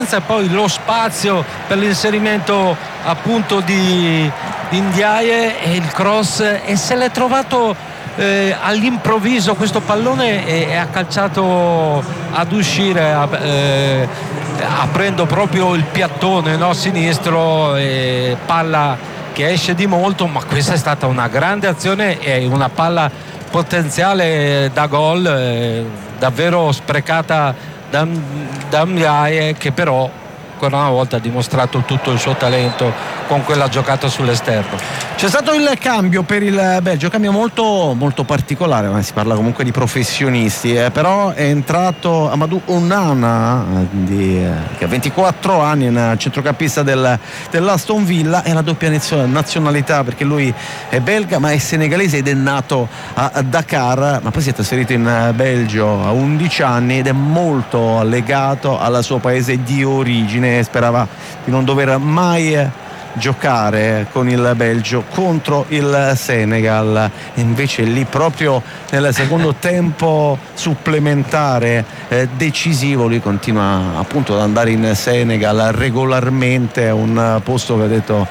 e poi lo spazio per l'inserimento appunto di Ndiaye e il cross, e se l'è trovato all'improvviso questo pallone e ha calciato ad uscire aprendo proprio il piattone, no, sinistro, palla che esce di molto, ma questa è stata una grande azione e una palla potenziale da gol, davvero sprecata da Ndiaye, che però ancora una volta ha dimostrato tutto il suo talento con quella giocata sull'esterno. C'è stato il cambio per il Belgio, cambio molto, molto particolare, ma si parla comunque di professionisti, però è entrato Amadou Onana, che ha 24 anni, è un centrocampista dell'Aston Villa, e la doppia nazionalità, perché lui è belga ma è senegalese ed è nato a Dakar, ma poi si è trasferito in Belgio a 11 anni ed è molto legato al suo paese di origine. Sperava di non dover mai giocare con il Belgio contro il Senegal, e invece lì proprio nel secondo tempo supplementare decisivo lui continua appunto ad andare in Senegal regolarmente, un posto che ha detto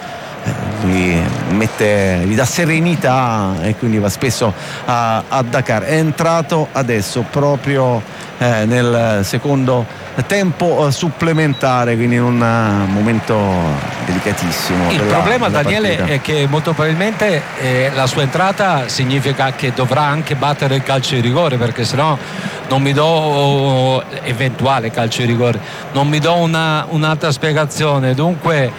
gli dà serenità, e quindi va spesso a Dakar. È entrato adesso proprio nel secondo tempo supplementare, quindi in un momento delicatissimo. Il problema, Daniele, partita è che molto probabilmente la sua entrata significa che dovrà anche battere il calcio di rigore, perché sennò non mi do eventuale calcio di rigore, non mi do un'altra spiegazione. Dunque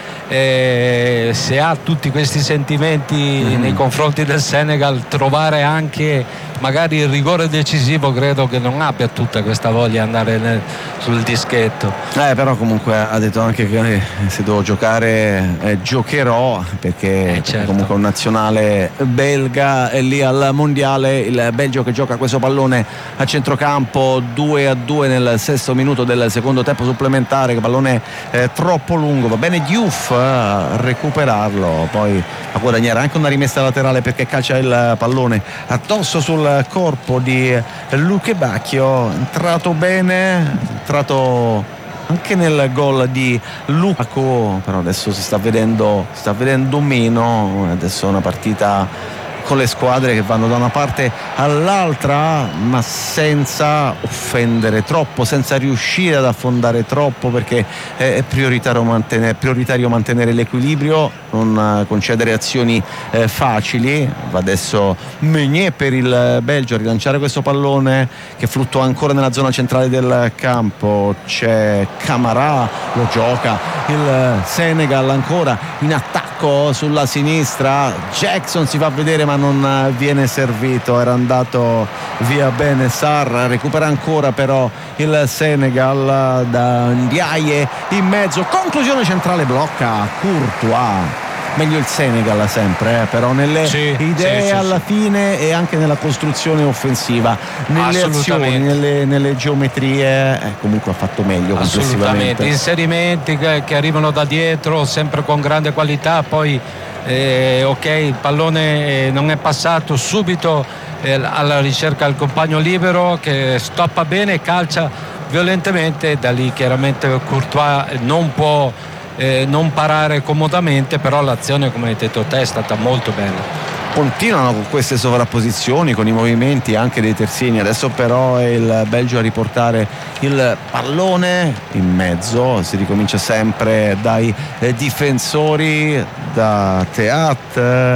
se ha tutti questi sentimenti nei confronti del Senegal, trovare anche magari il rigore decisivo, credo che non abbia tutta questa voglia di andare sul dischetto. Però comunque ha detto anche che se devo giocare giocherò, perché certo. Comunque un nazionale belga è lì al mondiale. Il Belgio che gioca questo pallone a centrocampo, 2-2 nel sesto minuto del secondo tempo supplementare, che pallone troppo lungo, va bene Diouf a recuperarlo, poi a guadagnare anche una rimessa laterale perché calcia il pallone addosso sul corpo di Luke Bacchio. Entrato bene, entrato anche nel gol di Lukaku, però adesso si sta vedendo meno. Adesso è una partita con le squadre che vanno da una parte all'altra, ma senza offendere troppo, senza riuscire ad affondare troppo, perché è prioritario mantenere l'equilibrio, non concedere azioni facili. Va adesso Meunier per il Belgio a rilanciare questo pallone che fluttua ancora nella zona centrale del campo. C'è Camara, lo gioca il Senegal ancora in attacco sulla sinistra. Jackson si fa vedere ma non viene servito, era andato via bene Sarr. Recupera ancora però il Senegal da Ndiaye in mezzo, conclusione centrale, blocca Courtois. Meglio il Senegal sempre, però nelle idee alla fine e anche nella costruzione offensiva, nelle azioni, nelle geometrie, comunque ha fatto meglio assolutamente. Inserimenti che arrivano da dietro sempre con grande qualità, poi il pallone non è passato subito alla ricerca del compagno libero che stoppa bene e calcia violentemente. Da lì chiaramente Courtois non può non parare comodamente, però l'azione, come hai detto te, è stata molto bella. Continuano con queste sovrapposizioni, con i movimenti anche dei terzini. Adesso però è il Belgio a riportare il pallone in mezzo. Si ricomincia sempre dai difensori, da Theat,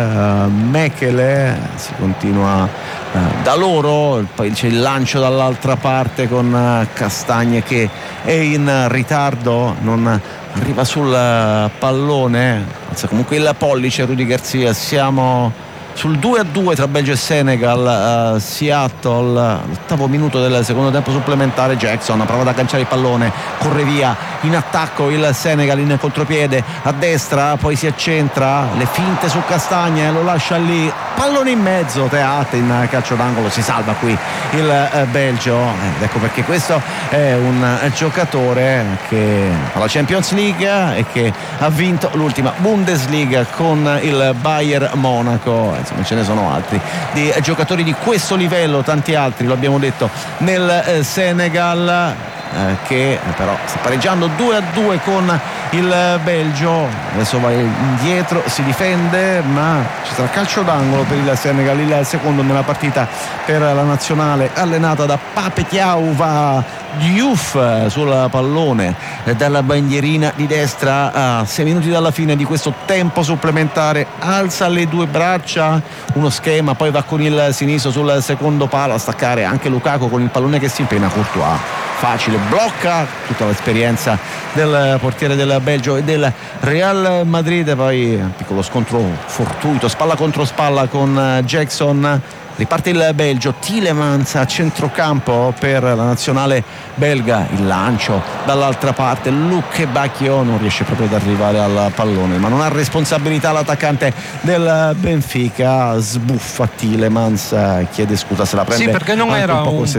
Mechele, si continua da loro, poi c'è il lancio dall'altra parte con Castagne che è in ritardo, non arriva sul pallone, alza comunque il pollice Rudy Garcia. Siamo sul 2-2 tra Belgio e Senegal a Seattle, l'ottavo minuto del secondo tempo supplementare. Jackson prova ad agganciare il pallone, corre via in attacco il Senegal in contropiede a destra, poi si accentra, le finte su Castagne, lo lascia lì, pallone in mezzo, Theat in calcio d'angolo. Si salva qui il Belgio, ecco perché questo è un giocatore che fa la Champions League e che ha vinto l'ultima Bundesliga con il Bayern Monaco. Insomma, ce ne sono altri di giocatori di questo livello, tanti altri, lo abbiamo detto, nel Senegal. che però sta pareggiando 2-2 con il Belgio. Adesso va indietro, si difende, ma ci sarà calcio d'angolo per il Senegal, il secondo nella partita per la nazionale allenata da Pape Thiaw. Va Diouf sul pallone dalla bandierina di destra a 6 minuti dalla fine di questo tempo supplementare, alza le due braccia, uno schema, poi va con il sinistro sul secondo palo a staccare anche Lukaku con il pallone che si impena. Courtois facile, blocca, tutta l'esperienza del portiere del Belgio e del Real Madrid. Poi un piccolo scontro fortuito, spalla contro spalla con Jackson. Riparte il Belgio, Tielemans a centrocampo per la nazionale belga, il lancio dall'altra parte, Luke Bacchio non riesce proprio ad arrivare al pallone, ma non ha responsabilità l'attaccante del Benfica, sbuffa Tielemans, chiede scusa, se la prende. Sì, perché non era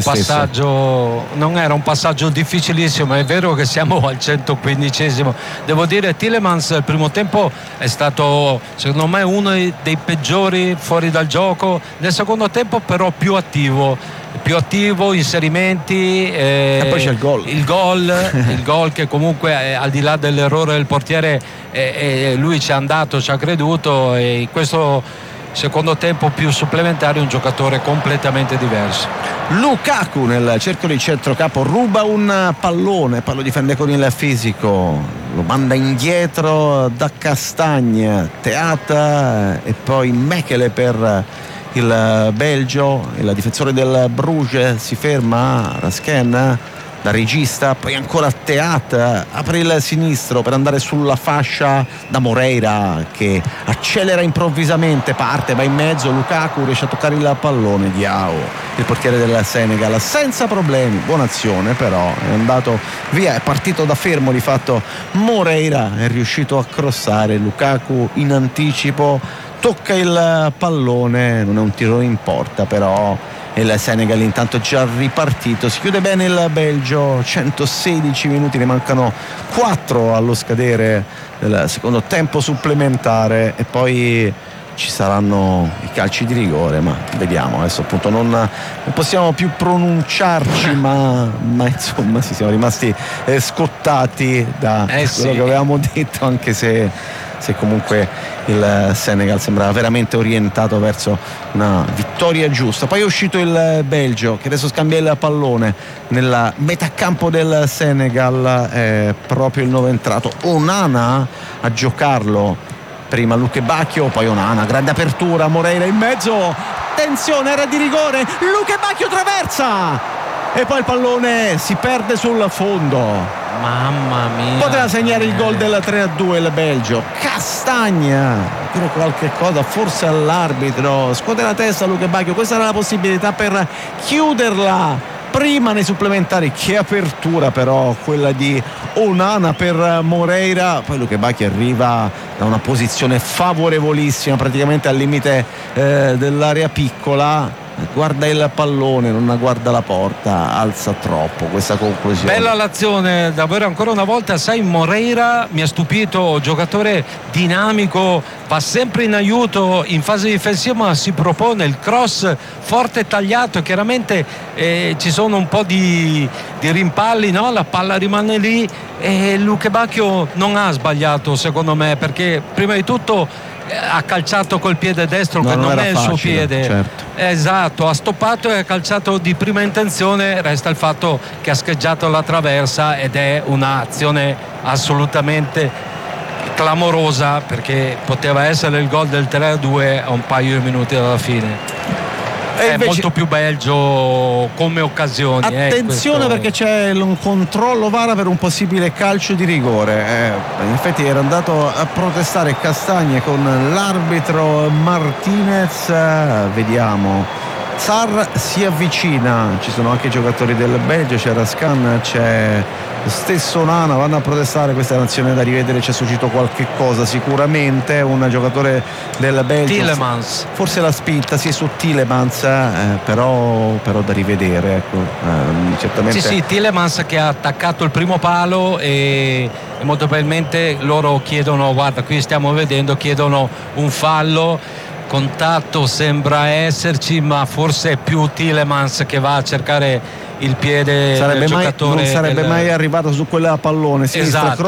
un passaggio difficilissimo. È vero che siamo al 115esimo, devo dire Tielemans il primo tempo è stato secondo me uno dei peggiori fuori dal gioco, nel secondo tempo però più attivo, inserimenti, e poi c'è il gol che comunque al di là dell'errore del portiere lui ci è andato, ci ha creduto, e in questo secondo tempo più supplementare un giocatore completamente diverso. Lukaku nel cerchio di centrocampo ruba un pallone, poi lo difende con il fisico, lo manda indietro da Castagne, Teata e poi Mechele per il Belgio. Il difensore del Bruges si ferma, Rasken da regista, poi ancora Teat, apre il sinistro per andare sulla fascia da Moreira che accelera improvvisamente, parte, va in mezzo, Lukaku riesce a toccare il pallone, Diao, il portiere del Senegal, senza problemi, buona azione, però è andato via, è partito da fermo di fatto Moreira, è riuscito a crossare, Lukaku in anticipo tocca il pallone, non è un tiro in porta, però il Senegal intanto è già ripartito, si chiude bene il Belgio, 116 minuti, ne mancano 4 allo scadere del secondo tempo supplementare e poi ci saranno i calci di rigore, ma vediamo, adesso appunto non possiamo più pronunciarci, ma insomma siamo rimasti scottati da quello che avevamo detto, anche se comunque il Senegal sembrava veramente orientato verso una vittoria giusta. Poi è uscito il Belgio che adesso scambia il pallone nella metà campo del Senegal, è proprio il nuovo entrato Onana a giocarlo, prima Luke Bacchio, poi Onana, grande apertura, Moreira in mezzo, attenzione, era di rigore, Luke Bacchio traversa e poi il pallone si perde sul fondo. Mamma mia, poteva segnare il gol del 3-2 il Belgio. Castagna dire qualche cosa forse all'arbitro, scuote la testa Luke Bacchio, questa era la possibilità per chiuderla prima nei supplementari. Che apertura però quella di Onana per Moreira, poi Luke Bacchio arriva da una posizione favorevolissima, praticamente al limite dell'area piccola, guarda il pallone, non guarda la porta, alza troppo questa conclusione. Bella l'azione davvero ancora una volta, sai, Moreira mi ha stupito, giocatore dinamico, va sempre in aiuto in fase difensiva, ma si propone il cross forte e tagliato, chiaramente ci sono un po' di rimpalli, no? La palla rimane lì e Luke Bacchio non ha sbagliato secondo me, perché prima di tutto ha calciato col piede destro, che non è il suo piede, certo. Esatto, ha stoppato e ha calciato di prima intenzione, resta il fatto che ha scheggiato la traversa ed è un'azione assolutamente clamorosa, perché poteva essere il gol del 3-2 a un paio di minuti dalla fine. È invece molto più Belgio come occasioni. Attenzione perché c'è un controllo VAR per un possibile calcio di rigore. In effetti era andato a protestare Castagne con l'arbitro Martinez. Vediamo. Sarr si avvicina, ci sono anche i giocatori del Belgio, c'è Raskan, c'è lo stesso Onana, vanno a protestare, questa è un'azione da rivedere, c'è suscitato qualche cosa sicuramente, un giocatore del Belgio, Tielemans, forse la spinta su Tielemans, però da rivedere, ecco, certamente. Sì, Tielemans che ha attaccato il primo palo e molto probabilmente loro chiedono, guarda qui stiamo vedendo, chiedono un fallo. Contatto sembra esserci, ma forse è più Tielemans che va a cercare il piede del giocatore non sarebbe mai arrivato su quel pallone sinistro. Esatto.